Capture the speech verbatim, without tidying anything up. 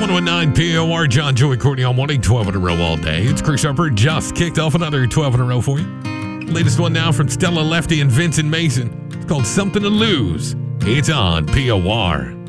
one oh nine P O R, John, Joey, Courtney on morning, twelve in a row all day. It's Chris Harper, just kicked off another twelve in a row for you. Latest one now from Stella Lefty and Vincent Mason. It's called Something to Lose. It's on P O R.